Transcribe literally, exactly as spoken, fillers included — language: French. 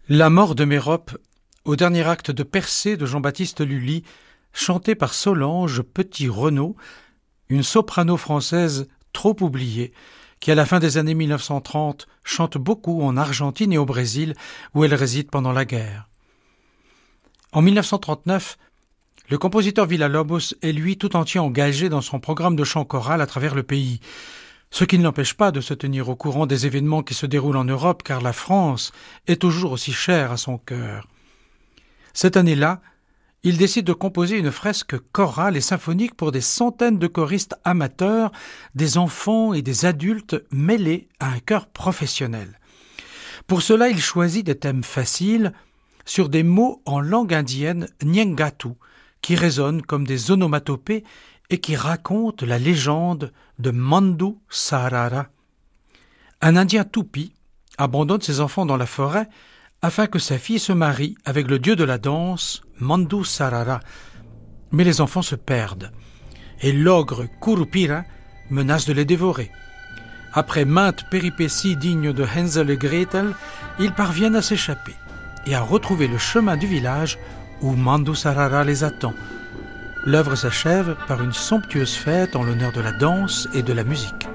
La mort de Mérope, au dernier acte de Persée de Jean-Baptiste Lully, chanté par Solange Petit-Renaud, une soprano française trop oubliée, qui à la fin des années mille neuf cent trente chante beaucoup en Argentine et au Brésil, où elle réside pendant la guerre. En mille neuf cent trente-neuf, le compositeur Villa-Lobos est lui tout entier engagé dans son programme de chant choral à travers le pays, ce qui ne l'empêche pas de se tenir au courant des événements qui se déroulent en Europe, car la France est toujours aussi chère à son cœur. Cette année-là, il décide de composer une fresque chorale et symphonique pour des centaines de choristes amateurs, des enfants et des adultes mêlés à un chœur professionnel. Pour cela, il choisit des thèmes faciles sur des mots en langue indienne Nyengatu, qui résonnent comme des onomatopées et qui racontent la légende de Mandu Sarara. Un Indien toupie abandonne ses enfants dans la forêt afin que sa fille se marie avec le dieu de la danse, Mandu Sarara. Mais les enfants se perdent, et l'ogre Kurupira menace de les dévorer. Après maintes péripéties dignes de Hansel et Gretel, ils parviennent à s'échapper et à retrouver le chemin du village où Mandu Sarara les attend. L'œuvre s'achève par une somptueuse fête en l'honneur de la danse et de la musique.